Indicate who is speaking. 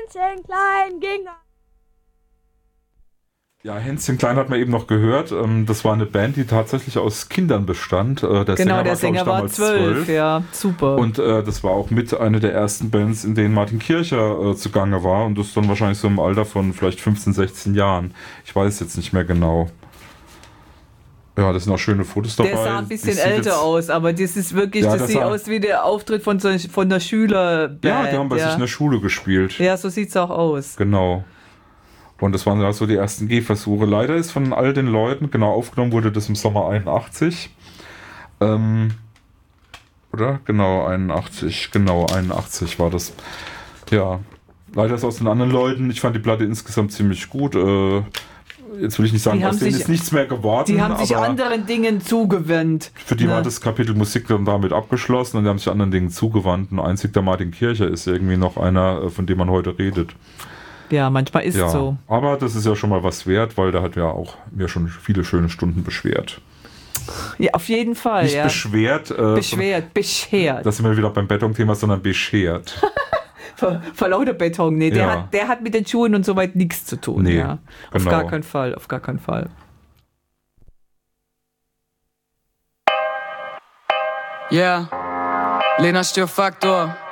Speaker 1: Hänschen klein ging.
Speaker 2: Ja, Hänschen Klein hat man eben noch gehört. Das war eine Band, die tatsächlich aus Kindern bestand. Der
Speaker 1: Sänger war 12, ja, super.
Speaker 2: Und das war auch mit einer der ersten Bands, in denen Martin Kircher zugange war. Und das dann wahrscheinlich so im Alter von vielleicht 15, 16 Jahren. Ich weiß jetzt nicht mehr genau. Ja, das sind auch schöne Fotos dabei.
Speaker 1: Der sah ein bisschen älter aus, aber das ist wirklich, das sieht aus wie der Auftritt von der Schülerband.
Speaker 2: Ja, die haben bei sich in der Schule gespielt.
Speaker 1: Ja, so sieht's auch aus.
Speaker 2: Genau. Und das waren ja so die ersten Gehversuche. Leider ist von all den Leuten, genau, aufgenommen wurde das im Sommer 81. Oder? Genau, 81. Genau, 81 war das. Ja, leider ist aus den anderen Leuten, ich fand die Platte insgesamt ziemlich gut. Jetzt will ich nicht sagen, aus denen ist nichts mehr geworden.
Speaker 1: Die haben sich anderen Dingen zugewandt.
Speaker 2: Für die war das Kapitel Musik dann damit abgeschlossen und die haben sich anderen Dingen zugewandt. Und einzig der Martin Kircher ist irgendwie noch einer, von dem man heute redet.
Speaker 1: Ja, manchmal ist es so.
Speaker 2: Aber das ist ja schon mal was wert, weil der hat ja auch mir schon viele schöne Stunden beschwert.
Speaker 1: Ja, auf jeden Fall.
Speaker 2: Nicht beschwert.
Speaker 1: Beschert.
Speaker 2: Das sind wir wieder beim Beton-Thema, sondern beschert.
Speaker 1: Vor lauter Beton. Nee, der hat mit den Schuhen und so weit nichts zu tun.
Speaker 2: Nee,
Speaker 1: ja. Auf gar keinen Fall.
Speaker 3: Yeah, Lena Störfaktor.